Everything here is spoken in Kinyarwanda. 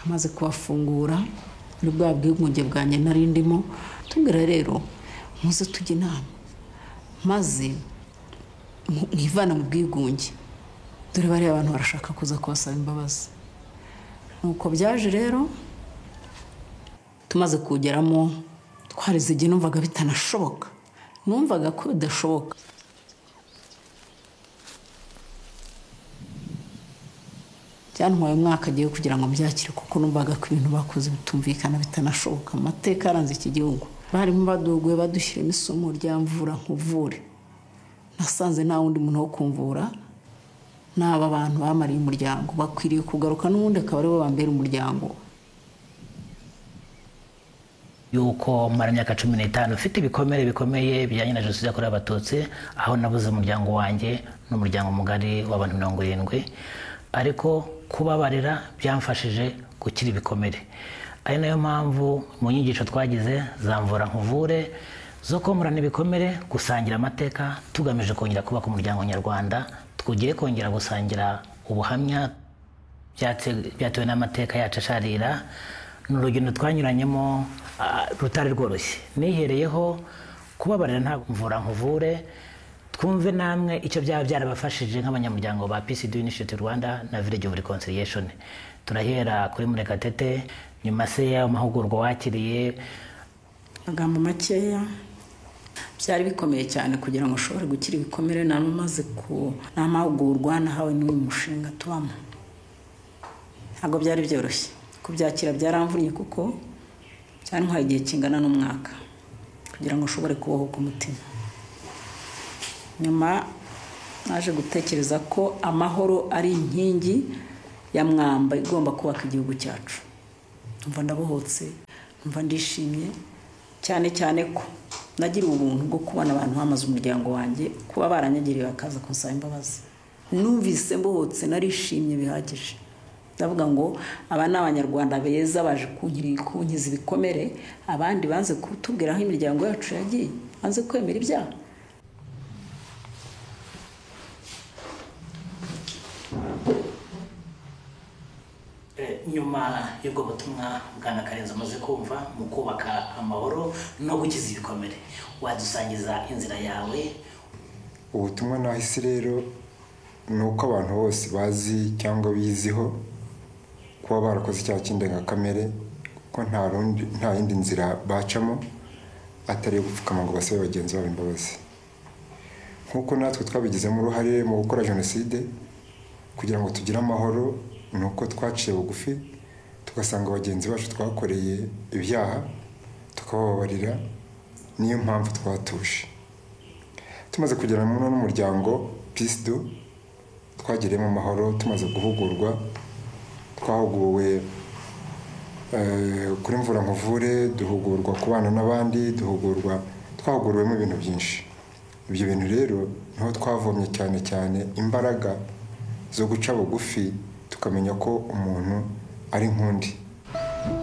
maze kubafungura muri bwa bwigunge bwanjye nari ndimo tubwira rero muze tujye inama maze mwivana mu bwigunge dore bari abantu barashaka kuza kubasaba imbabazi nuko byaje rero tumaze kugeramo twarize igihe numvaga bitanashoboka numvaga ko bidashoboka cyantwaye umwaka agiye kugira ngo mbyakire kuko numvaga ko ibintu bakoze bitumvikana bitanashoboka amateka aranze iki gihugu barimo baduguye badushyiramo isomo rya mvura nkuvure nasanze nta wundi muntu wo kumvura n'aba bantu bamariye umuryango bakwiriye kugaruka n'ubundi akaba aribo bambera umuryango yuko mara imyaka 15 ufite ibikomere bikomeye bijyanye na jenoside yakorewe abatutsi aho nabuze umuryango wanjye n'umuryango mugari w'abantu 70 ariko kubabarira byamfashije gukira ibikomere ari nayo mpamvu mu nyigisho twagize zamvura nkuvure zo komorana ibikomere gusangira amateka tugamije kongera kubaka umuryango nyarwanda twugiye kongera gusangira ubuhamya byatewe n'amateka yacu asharira n'urugendo twanyuranyemo rutari rworoshye nihereyeho kubabarira nta mvura nkuvure twumve namwe icyo byaba byarabafashije nk'abanyamuryango ba PCD Initiative Rwanda na Village of Reconciliation turahera kuri Murekatete nyuma se y'amahugurwa wakiriye magambo makeya byari bikomeye cyane kugira ngo ushobore gukira ibikomere namaze ku namahugurwa nahawe n'uyu mushinga tubamo ntabwo byari byoroshye kubyakira byaramvunye kuko cyantwaye igihe kingana n'umwaka kugira ngo ushobore kubohoka umutima nyuma naje gutekereza ko amahoro ari inkingi ya mwamba igomba kubaka igihugu cyacu numva ndabohotse numva ndishimye cyane cyane ko nagira ubuntu bwo kubona abantu bamaze umuryango wanjye kuba baranyagiriye bakaza kunsaba imbabazi numvise mbohotse narishimye bihagije ndavuga ngo aba ni abanyarwanda beza baje kunkiza ibikomere abandi banze kutubwira aho imiryango yacu yagiye banze kwemera ibyaha nyuma y'ubwo butumwa bwana Karenzo amaze kumva mu kubaka amahoro no gukiza ibikomere wadusangiza inzira yawe ubutumwa nahise rero nuko abantu bose bazi cyangwa biziho kuba barakoze icyaha cy'indengakamere ko nta yindi nzira bacamo atari gupfukama ngo basabe bagenzi babo imbabazi nkuko natwe twabigizemo uruhare mu gukora jenoside kugira ngo tugire amahoro nuko twaciye bugufi tugasanga bagenzi bacu twakoreye ibyaha tukababarira niyo mpamvu twatuje tumaze kugera mu n'umuryango PCD twagiremo amahoro tumaze guhugurwa twahuguwe kuri mvura nkuvure duhugurwa kubana n'abandi twahuguriwemo ibintu byinshi ibyo bintu rero niho twavomye cyane imbaraga zo guca bugufi tukamenya ko umuntu ari nkundi